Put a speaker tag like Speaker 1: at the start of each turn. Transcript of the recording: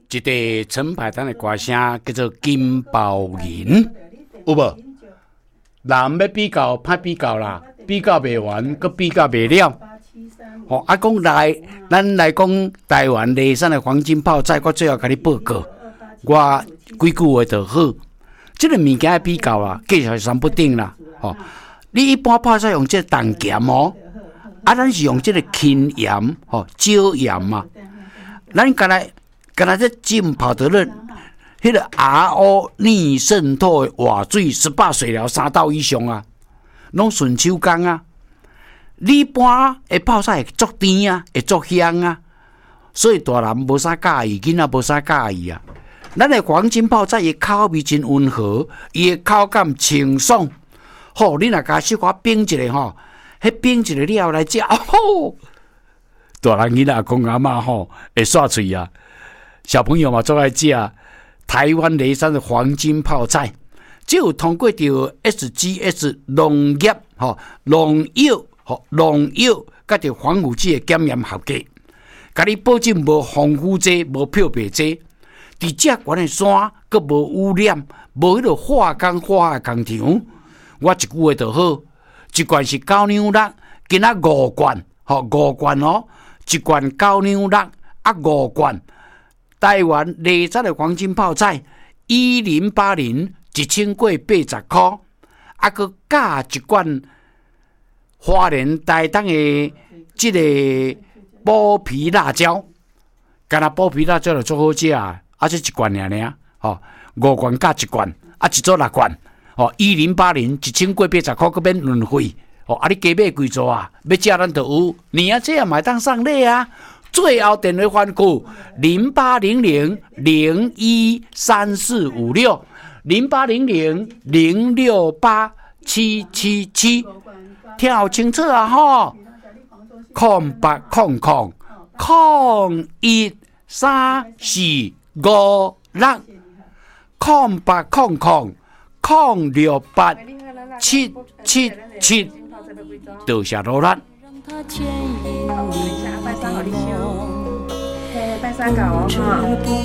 Speaker 1: 一个陈排丹的歌声叫做《金包银》，有无？人要比较，歹比较啦，比较袂完，佮比较袂了。讲咱来讲台湾梨山的黄金泡菜，我最后甲你报告，我几句话就好。这个物件比较啦，技术上不定啦。你一般泡菜用这个重咸咱是用这个轻盐少盐嘛。咱刚才这浸泡得了，迄个 RO 逆渗透的活水18水疗3道以上啊，拢顺手工啊。你一般的泡菜会足甜啊，会足香啊，所以大人无啥介意，囡仔无啥介意啊。咱的黄金泡菜伊口味真温和，伊的口感清爽。你若甲小可冰一下迄冰一下了来食，大人囡仔公阿嬷会煞嘴啊。小朋友嘛最爱食台湾梨山的黄金泡菜，只有通过着 SGS 农业农药甲着防腐剂的检验合格，甲你保证无防腐剂、无漂白剂，伫遮悬的山佮无污染，无迄个化工场。我一句话就好，一罐是9两6，今仔5罐，5罐一罐9两65罐。台湾梨山的黄金泡菜1080 1000过80块，佮加一罐花莲台东的这个剥皮辣椒，干那剥皮辣椒就最好食啊！这一罐尔，5罐加一罐，一组6罐，1080 1000过80块，佮免运费。你加买几组啊？要食咱就有，这样买当送礼啊！最后电话番号0800 013456 0800 068 777，听清楚啊！0800 013456 0800 068 777，多谢罗兰。
Speaker 2: 拜三搞哦。